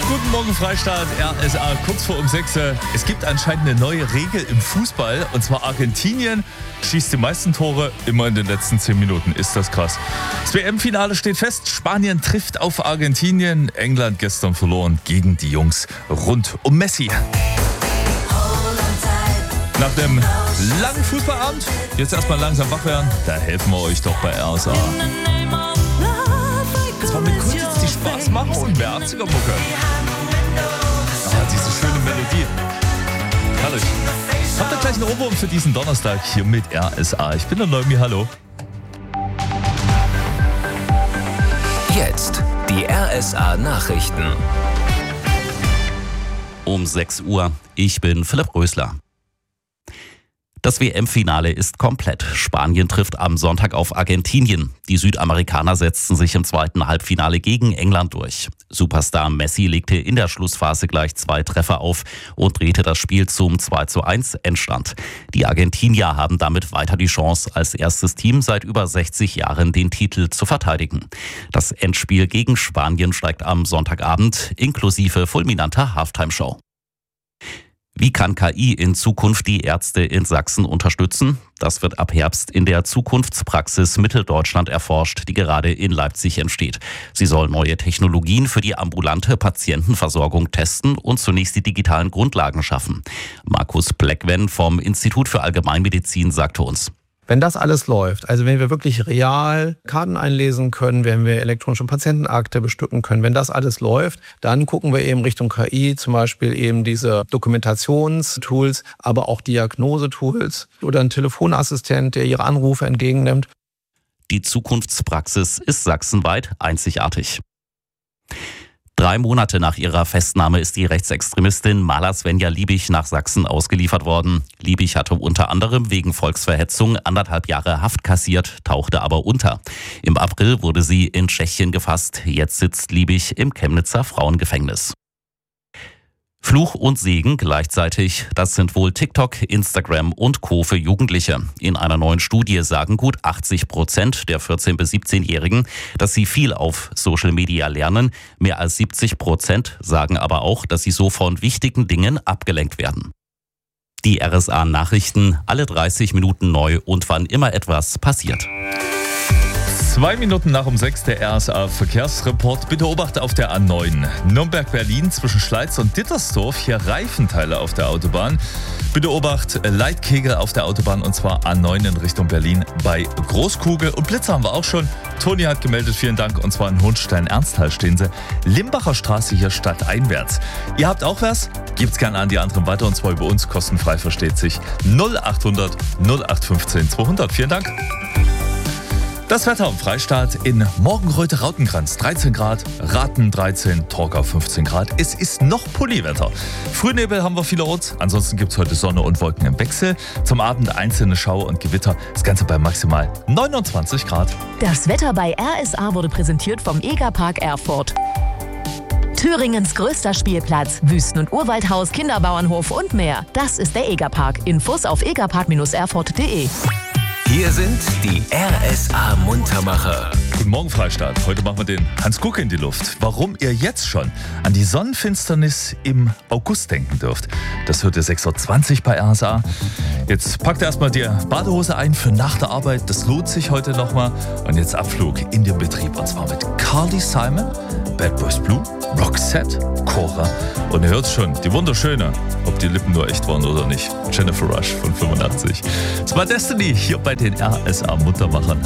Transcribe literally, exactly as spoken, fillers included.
Guten Morgen, Freistaat, R S A, kurz vor um sechs. Es gibt anscheinend eine neue Regel im Fußball, und zwar Argentinien schießt die meisten Tore immer in den letzten zehn Minuten. Ist das krass. Das W M-Finale steht fest, Spanien trifft auf Argentinien, England gestern verloren gegen die Jungs rund um Messi. Nach dem langen Fußballabend, jetzt erstmal langsam wach werden, da helfen wir euch doch bei R S A. Zwar mit Kunst, die Spaß machen und mehr achtziger-Mucke. Ah, diese schöne Melodie. Herrlich. Habt ihr gleich einen Ohrwurm für diesen Donnerstag hier mit R S A. Ich bin der Neumi, hallo. Jetzt die R S A Nachrichten. Um sechs Uhr. Ich bin Philipp Rösler. Das W M-Finale ist komplett. Spanien trifft am Sonntag auf Argentinien. Die Südamerikaner setzten sich im zweiten Halbfinale gegen England durch. Superstar Messi legte in der Schlussphase gleich zwei Treffer auf und drehte das Spiel zum zwei zu eins Endstand. Die Argentinier haben damit weiter die Chance, als erstes Team seit über sechzig Jahren den Titel zu verteidigen. Das Endspiel gegen Spanien steigt am Sonntagabend inklusive fulminanter Halftime-Show. Wie kann K I in Zukunft die Ärzte in Sachsen unterstützen? Das wird ab Herbst in der Zukunftspraxis Mitteldeutschland erforscht, die gerade in Leipzig entsteht. Sie soll neue Technologien für die ambulante Patientenversorgung testen und zunächst die digitalen Grundlagen schaffen. Markus Bleckwen vom Institut für Allgemeinmedizin sagte uns: Wenn das alles läuft, also wenn wir wirklich real Karten einlesen können, wenn wir elektronische Patientenakte bestücken können, wenn das alles läuft, dann gucken wir eben Richtung K I, zum Beispiel eben diese Dokumentationstools, aber auch Diagnosetools oder ein Telefonassistent, der Ihre Anrufe entgegennimmt. Die Zukunftspraxis ist sachsenweit einzigartig. Drei Monate nach ihrer Festnahme ist die Rechtsextremistin Mala Svenja Liebig nach Sachsen ausgeliefert worden. Liebig hatte unter anderem wegen Volksverhetzung anderthalb Jahre Haft kassiert, tauchte aber unter. Im April wurde sie in Tschechien gefasst. Jetzt sitzt Liebig im Chemnitzer Frauengefängnis. Fluch und Segen gleichzeitig, das sind wohl TikTok, Instagram und Co. für Jugendliche. In einer neuen Studie sagen gut achtzig Prozent der vierzehn- bis siebzehnjährigen, dass sie viel auf Social Media lernen. Mehr als siebzig Prozent sagen aber auch, dass sie so von wichtigen Dingen abgelenkt werden. Die R S A-Nachrichten, alle dreißig Minuten neu und wann immer etwas passiert. Zwei Minuten nach um sechs der R S A-Verkehrsreport. Bitte Obacht auf der A neun. Nürnberg-Berlin zwischen Schleiz und Dittersdorf. Hier Reifenteile auf der Autobahn. Bitte Obacht, Leitkegel auf der Autobahn, und zwar A neun in Richtung Berlin bei Großkugel. Und Blitzer haben wir auch schon. Toni hat gemeldet, vielen Dank. Und zwar in Hohenstein-Ernsthal stehen sie. Limbacher Straße hier stadteinwärts. Ihr habt auch was? Gebt's gerne an die anderen weiter, und zwar über uns, kostenfrei, versteht sich. null achthundert null acht fünfzehn zweihundert. Vielen Dank. Das Wetter im Freistaat in Morgenröte-Rautenkranz dreizehn Grad, Raten dreizehn, Torgau fünfzehn Grad. Es ist noch Pulliwetter. Frühnebel haben wir vielerorts, ansonsten gibt es heute Sonne und Wolken im Wechsel. Zum Abend einzelne Schauer und Gewitter, das Ganze bei maximal neunundzwanzig Grad. Das Wetter bei R S A wurde präsentiert vom Egerpark Erfurt. Thüringens größter Spielplatz, Wüsten- und Urwaldhaus, Kinderbauernhof und mehr. Das ist der Egerpark. Infos auf egerpark erfurt punkt de. Hier sind die R S A Muntermacher. Guten Morgen, Freistaat. Heute machen wir den Hans Kuck in die Luft. Warum ihr jetzt schon an die Sonnenfinsternis im August denken dürft, das hört ihr sechs Uhr zwanzig bei R S A. Jetzt packt erstmal die Badehose ein für nach der Arbeit. Das lohnt sich heute nochmal. Und jetzt Abflug in den Betrieb. Und zwar mit Carly Simon, Bad Boys Blue, Roxette, Cora. Und ihr hört schon, die wunderschöne, ob die Lippen nur echt waren oder nicht, Jennifer Rush von fünfundachtzig. Das war Destiny hier bei den R S A Muntermachern.